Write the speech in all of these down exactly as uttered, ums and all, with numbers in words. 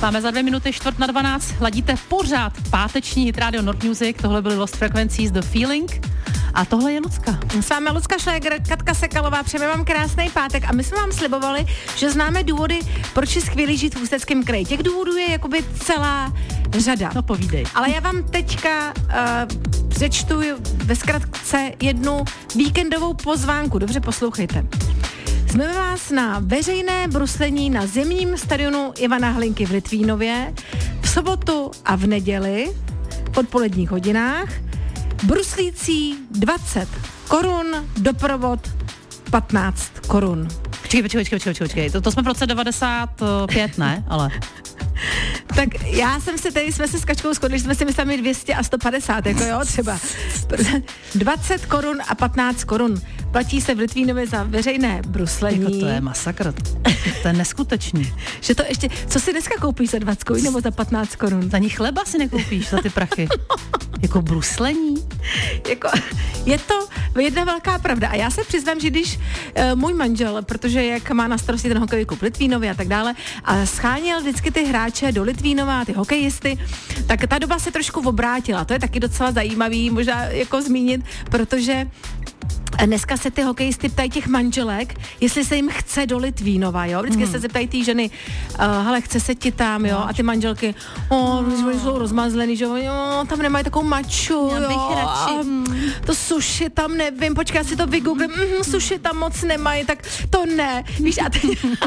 Máme za dvě minuty čtvrt na dvanáct. Ladíte pořád páteční Hit Radio Nord Music. Tohle byly Lost Frequencies, The Feeling. A tohle je Lucka. S vámi Lucka Šlégr, Katka Sekalová, přejeme vám krásný pátek a my jsme vám slibovali, že známe důvody, proč je skvělý žít v Ústeckém kraji. Těch důvodů je jakoby celá řada. No povídej. Ale já vám teďka uh, přečtu ve zkratce jednu víkendovou pozvánku. Dobře poslouchejte. Jsme vás na veřejné bruslení na zimním stadionu Ivana Hlinky v Litvínově v sobotu a v neděli v odpoledních hodinách. Bruslící dvacet korun, doprovod patnáct korun. Počkej, počkej, počkej, počkej, počkej. To, to jsme v roce devadesát pět, ne? Ale... Tak já jsem si tady, jsme se s Kačkou shodli, že jsme si mysleli dvě stě a sto padesát, jako jo, třeba. dvacet korun a patnáct korun. Platí se v Litvínově za veřejné bruslení. Jako to je masakr. To je neskutečný. Že to ještě, co si dneska koupíš za dvacet korun nebo za patnáct korun? Za ní chleba si nekoupíš za ty prachy. Jako bruslení. Jako, je to jedna velká pravda. A já se přiznám, že když uh, můj manžel, protože jak má na starosti ten hokejový klub Litvínově a tak dále, a scháněl vždycky ty hráče do Litvínova, ty hokejisty, tak ta doba se trošku obrátila. To je taky docela zajímavý, možná jako zmínit, protože dneska se ty hokejisty ptají těch manželek, jestli se jim chce do Litvínova, jo? Vždycky hmm. se zeptají ty ženy, uh, hele, chce se ti tam, jo? A ty manželky, o, oh, jsou rozmazlený, že jo, tam nemají takovou maču, já jo? bych radši. To suši tam nevím, počkej, já si to vygooglím, mm, suši tam moc nemají, tak to ne, víš, a teď,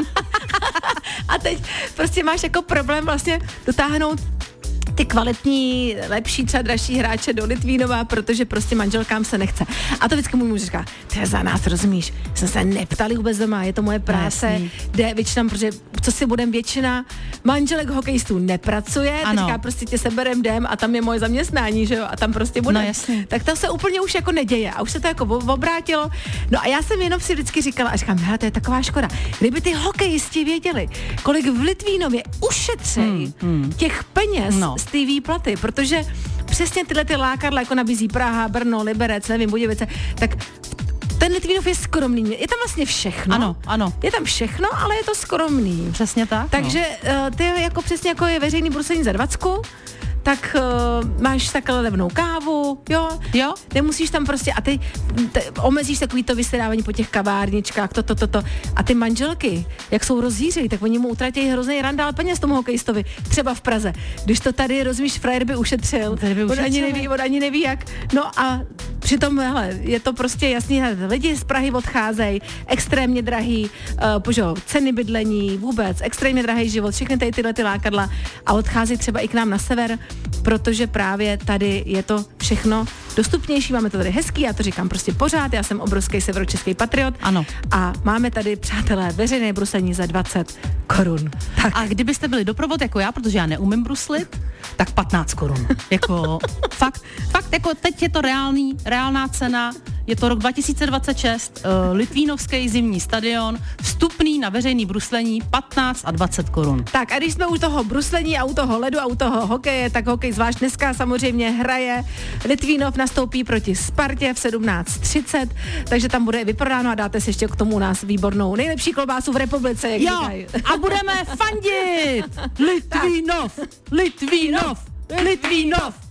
a teď prostě máš jako problém vlastně dotáhnout ty kvalitní, lepší, třeba dražší hráče do Litvínova, protože prostě manželkám se nechce. A to vždycky můj muž říká, ty za nás rozumíš, jsme se neptali vůbec doma, je to moje práce, jde většina, protože co si budem, většina manželek hokejistů nepracuje, ano. teďka prostě tě seberem jdem a tam je moje zaměstnání, že jo, a tam prostě budem. No jasně. Tak to se úplně už jako neděje a už se to jako obrátilo. No a já jsem jenom si vždycky říkala a říkám, hele, to je taková škoda. Kdyby ty hokejisti věděli, kolik v Litvínově ušetří hmm, hmm. těch peněz no. z té výplaty, protože přesně tyhle ty lákadla, jako nabízí Praha, Brno, Liberec, nevím, Budějovice, tak ten Litvínov je skromný. Je tam vlastně všechno. Ano, ano. Je tam všechno, ale je to skromný. Přesně tak. Takže no. uh, ty jako přesně jako je veřejný bruslení za dvacku, tak uh, máš takhle levnou kávu, jo? Jo. Nemusíš tam prostě, a ty te, omezíš takový to vysedávání po těch kavárničkách, to, to, to, to. A ty manželky, jak jsou rozhýřej, tak oni mu utratí hrozný randál peněz tomu hokejistovi, třeba v Praze. Když to tady, rozumíš, frajer by ušetřil, by on, ani neví, on ani neví jak. No a přitom, hele, je to prostě jasný, lidi z Prahy odcházejí, extrémně drahý, uh, požo, ceny bydlení, vůbec, extrémně drahý život, všechny tady tyhle ty lákadla a odchází třeba i k nám na sever, protože právě tady je to všechno dostupnější, máme to tady hezký, já to říkám prostě pořád, já jsem obrovský severočeský patriot. Ano. A máme tady, přátelé, veřejné bruslení za dvacet korun. Tak. A kdybyste byli doprovod jako já, protože já neumím bruslit, tak patnáct korun. Jako fakt, fakt, jako teď je to reálný, reálná cena, je to rok dva tisíce dvacet šest, uh, Litvínovský zimní stadion, vstupný na veřejný bruslení patnáct a dvacet korun. Tak a když jsme u toho bruslení a u toho ledu a u toho hokeje, tak hokej zvlášť dneska samozřejmě hraje. Litvínov nastoupí proti Spartě v sedmnáct třicet, takže tam bude vyprodáno a dáte si ještě k tomu u nás výbornou nejlepší klobásu v republice, jak jo, říkají. A budeme fandit! Litvínov! Litvínov! Litvínov!